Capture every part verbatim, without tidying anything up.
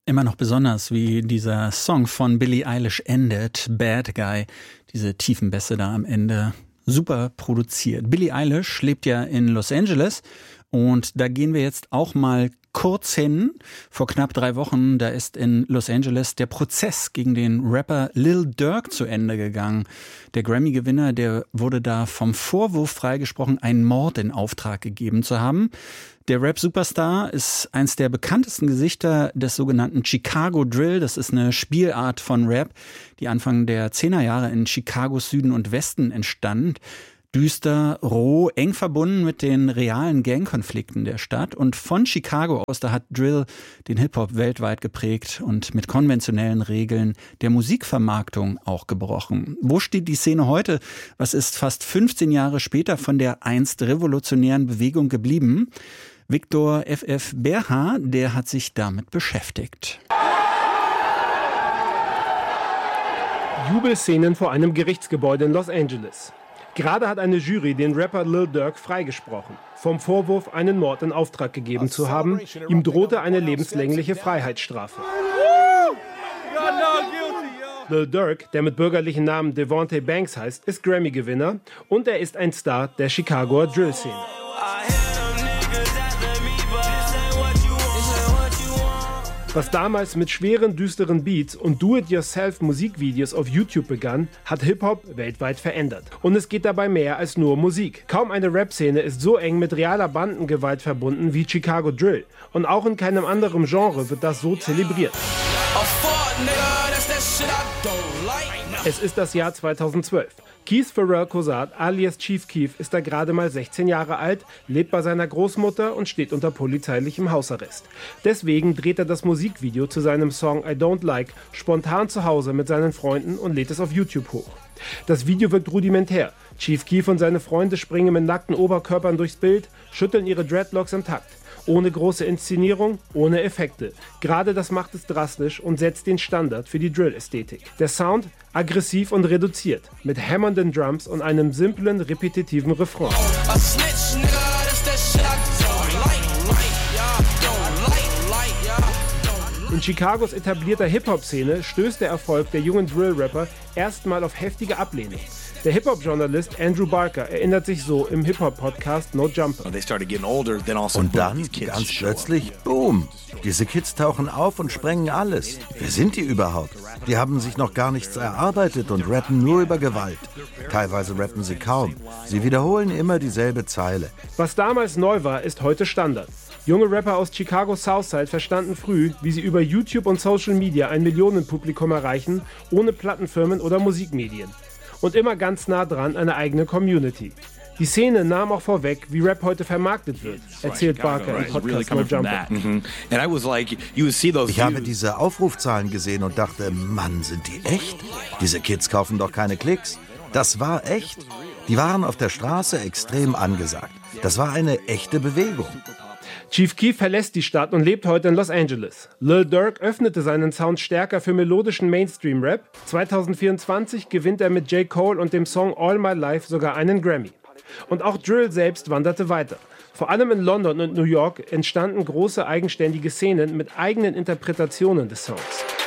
Immer noch besonders, wie dieser Song von Billie Eilish endet, Bad Guy, diese tiefen Bässe da am Ende, super produziert. Billie Eilish lebt ja in Los Angeles und da gehen wir jetzt auch mal kurz hin. Vor knapp drei Wochen, da ist in Los Angeles der Prozess gegen den Rapper Lil Durk zu Ende gegangen. Der Grammy-Gewinner, der wurde da vom Vorwurf freigesprochen, einen Mord in Auftrag gegeben zu haben. Der Rap-Superstar ist eins der bekanntesten Gesichter des sogenannten Chicago Drill. Das ist eine Spielart von Rap, die Anfang der Zehnerjahre in Chicagos Süden und Westen entstand. Düster, roh, eng verbunden mit den realen Gangkonflikten der Stadt. Und von Chicago aus, da hat Drill den Hip-Hop weltweit geprägt und mit konventionellen Regeln der Musikvermarktung auch gebrochen. Wo steht die Szene heute? Was ist fast fünfzehn Jahre später von der einst revolutionären Bewegung geblieben? Victor F F Berha, der hat sich damit beschäftigt. Jubelszenen vor einem Gerichtsgebäude in Los Angeles. Gerade hat eine Jury den Rapper Lil Durk freigesprochen, vom Vorwurf, einen Mord in Auftrag gegeben zu haben. Ihm drohte eine lebenslängliche Freiheitsstrafe. Lil Durk, der mit bürgerlichen Namen Devontae Banks heißt, ist Grammy-Gewinner und er ist ein Star der Chicagoer Drill-Szene. Was damals mit schweren, düsteren Beats und Do-it-yourself-Musikvideos auf YouTube begann, hat Hip-Hop weltweit verändert. Und es geht dabei mehr als nur Musik. Kaum eine Rap-Szene ist so eng mit realer Bandengewalt verbunden wie Chicago Drill. Und auch in keinem anderen Genre wird das so zelebriert. Es ist das Jahr zweitausendzwölf. Keith Pharrell Cozart alias Chief Keef ist da gerade mal sechzehn Jahre alt, lebt bei seiner Großmutter und steht unter polizeilichem Hausarrest. Deswegen dreht er das Musikvideo zu seinem Song I Don't Like spontan zu Hause mit seinen Freunden und lädt es auf YouTube hoch. Das Video wirkt rudimentär. Chief Keef und seine Freunde springen mit nackten Oberkörpern durchs Bild, schütteln ihre Dreadlocks im Takt. Ohne große Inszenierung, ohne Effekte. Gerade das macht es drastisch und setzt den Standard für die Drill-Ästhetik. Der Sound aggressiv und reduziert, mit hämmernden Drums und einem simplen, repetitiven Refrain. In Chicagos etablierter Hip-Hop-Szene stößt der Erfolg der jungen Drill-Rapper erstmal auf heftige Ablehnung. Der Hip-Hop-Journalist Andrew Barker erinnert sich so im Hip-Hop-Podcast No Jumper. Und dann, ganz plötzlich, boom, diese Kids tauchen auf und sprengen alles. Wer sind die überhaupt? Die haben sich noch gar nichts erarbeitet und rappen nur über Gewalt. Teilweise rappen sie kaum. Sie wiederholen immer dieselbe Zeile. Was damals neu war, ist heute Standard. Junge Rapper aus Chicagos Southside verstanden früh, wie sie über YouTube und Social Media ein Millionenpublikum erreichen, ohne Plattenfirmen oder Musikmedien. Und immer ganz nah dran eine eigene Community. Die Szene nahm auch vorweg, wie Rap heute vermarktet wird, erzählt Barker im Podcast No Jumper. Ich habe diese Aufrufzahlen gesehen und dachte, Mann, sind die echt? Diese Kids kaufen doch keine Klicks. Das war echt. Die waren auf der Straße extrem angesagt. Das war eine echte Bewegung. Chief Keef verlässt die Stadt und lebt heute in Los Angeles. Lil Durk öffnete seinen Sound stärker für melodischen Mainstream-Rap. zweitausendvierundzwanzig gewinnt er mit J. Cole und dem Song All My Life sogar einen Grammy. Und auch Drill selbst wanderte weiter. Vor allem in London und New York entstanden große eigenständige Szenen mit eigenen Interpretationen des Songs.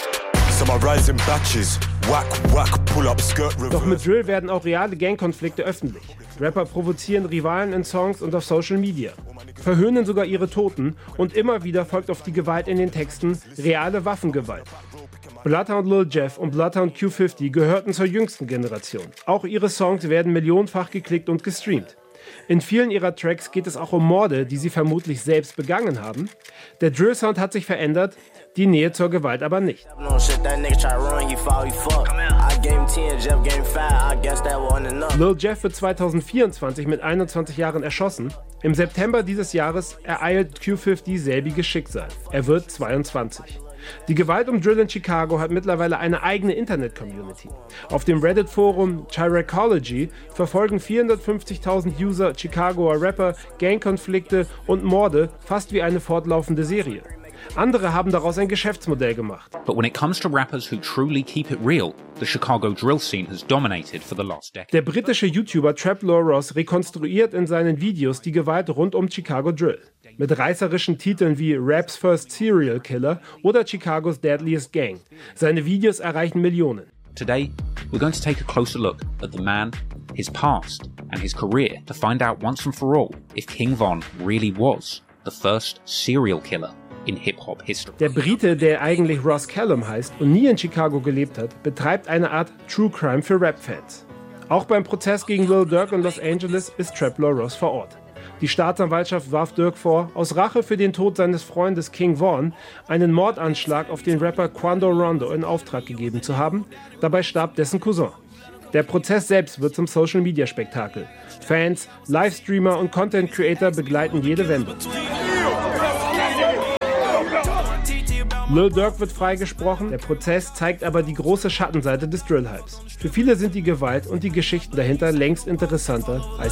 Doch mit Drill werden auch reale Gangkonflikte öffentlich. Rapper provozieren Rivalen in Songs und auf Social Media, verhöhnen sogar ihre Toten und immer wieder folgt auf die Gewalt in den Texten reale Waffengewalt. Bloodhound Lil Jeff und Bloodhound Q fünfzig gehörten zur jüngsten Generation. Auch ihre Songs werden millionenfach geklickt und gestreamt. In vielen ihrer Tracks geht es auch um Morde, die sie vermutlich selbst begangen haben. Der Drill-Sound hat sich verändert, die Nähe zur Gewalt aber nicht. Lil Jeff wird zweitausendvierundzwanzig mit einundzwanzig Jahren erschossen. Im September dieses Jahres ereilt Q fünfzig selbiges Schicksal. Er wird zweiundzwanzig. Die Gewalt um Drill in Chicago hat mittlerweile eine eigene Internet-Community. Auf dem Reddit-Forum Chiracology verfolgen vierhundertfünfzigtausend User Chicagoer Rapper, Gangkonflikte und Morde fast wie eine fortlaufende Serie. Andere haben daraus ein Geschäftsmodell gemacht. But when it comes to rappers who truly keep it real, the Chicago drill scene has dominated for the last decade. Der britische YouTuber Traplaw Ross rekonstruiert in seinen Videos die Gewalt rund um Chicago Drill. Mit reißerischen Titeln wie Rap's First Serial Killer oder Chicagos Deadliest Gang. Seine Videos erreichen Millionen. Today, we're going to take a closer look at the man, his past, and his career to find out once and for all if King Von really was the first serial killer in Hip-Hop history. Der Brite, der eigentlich Ross Callum heißt und nie in Chicago gelebt hat, betreibt eine Art True Crime für Rap-Fans. Auch beim Prozess gegen Lil Durk in Los Angeles ist Traplaw Ross vor Ort. Die Staatsanwaltschaft warf Durk vor, aus Rache für den Tod seines Freundes King Von einen Mordanschlag auf den Rapper Quando Rondo in Auftrag gegeben zu haben. Dabei starb dessen Cousin. Der Prozess selbst wird zum Social-Media-Spektakel. Fans, Livestreamer und Content-Creator begleiten jede Wendung. Lil Durk wird freigesprochen, der Prozess zeigt aber die große Schattenseite des Drill-Hypes. Für viele sind die Gewalt und die Geschichten dahinter längst interessanter als